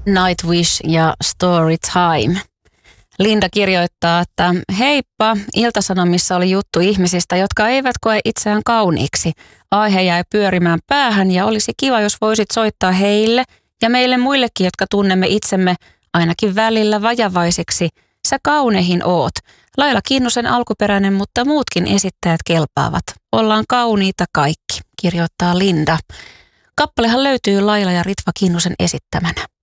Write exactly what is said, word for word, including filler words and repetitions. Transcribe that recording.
Nightwish ja Storytime. Linda kirjoittaa, että heippa, Ilta-Sanomissa oli juttu ihmisistä, jotka eivät koe itseään kauniiksi. Aihe jäi pyörimään päähän ja olisi kiva, jos voisit soittaa heille ja meille muillekin, jotka tunnemme itsemme ainakin välillä vajavaisiksi. Sä kaunehin oot. Laila Kinnusen alkuperäinen, mutta muutkin esittäjät kelpaavat. Ollaan kauniita kaikki, kirjoittaa Linda. Kappalehan löytyy Laila ja Ritva Kinnusen esittämänä.